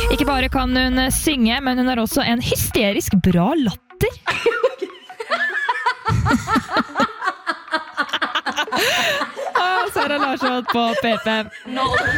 Ikke bare kan hun synge, men hun har også en hysterisk bra latter. Sara Larsson på P5.